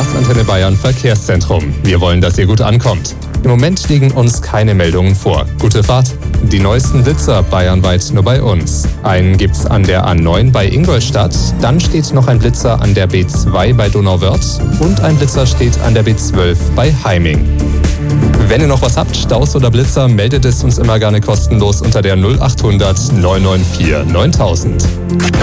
Antenne Bayern Verkehrszentrum. Wir wollen, dass ihr gut ankommt. Im Moment liegen uns keine Meldungen vor. Gute Fahrt. Die neuesten Blitzer bayernweit nur bei uns. Einen gibt's an der A9 bei Ingolstadt, dann steht noch ein Blitzer an der B2 bei Donauwörth und ein Blitzer steht an der B12 bei Heiming. Wenn ihr noch was habt, Staus oder Blitzer, meldet es uns immer gerne kostenlos unter der 0800 994 9000.